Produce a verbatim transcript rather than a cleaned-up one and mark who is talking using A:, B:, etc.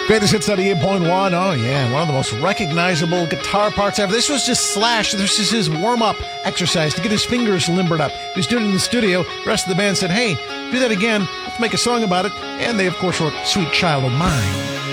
A: Greatest Hits ninety-eight point one. Oh, yeah. One of the most recognizable guitar parts ever. This was just Slash. This is his warm-up exercise to get his fingers limbered up. He was doing it in the studio. The rest of the band said, hey, do that again. Let's make a song about it. And they, of course, wrote Sweet Child of Mine.